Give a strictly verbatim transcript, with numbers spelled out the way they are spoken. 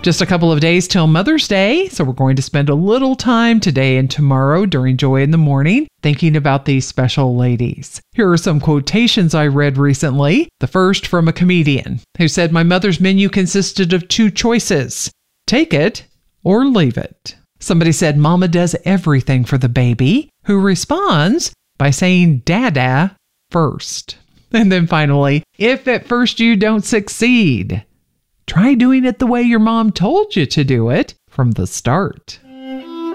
Just a couple of days till Mother's Day, so we're going to spend a little time today and tomorrow during Joy in the Morning thinking about these special ladies. Here are some quotations I read recently. The first from a comedian who said, "My mother's menu consisted of two choices. Take it or leave it." Somebody said, "Mama does everything for the baby," who responds by saying "Dada" first. And then finally, if at first you don't succeed, try doing it the way your mom told you to do it from the start.